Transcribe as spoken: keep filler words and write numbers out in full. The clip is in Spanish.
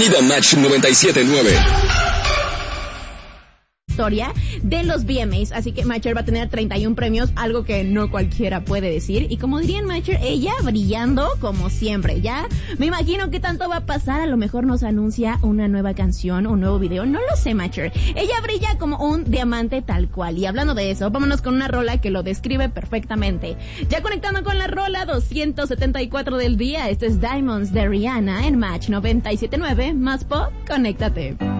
Bienvenido a Match noventa y siete punto nueve. Historia de los V M As, así que Matcher va a tener treinta y uno premios, algo que no cualquiera puede decir, y como dirían Matcher, ella brillando como siempre. Ya me imagino qué tanto va a pasar, a lo mejor nos anuncia una nueva canción, un nuevo video, no lo sé, Matcher. Ella brilla como un diamante tal cual, y hablando de eso, vámonos con una rola que lo describe perfectamente. Ya conectando con la rola doscientos setenta y cuatro del día, este es Diamonds de Rihanna en Match noventa y siete punto nueve, más pop, conéctate.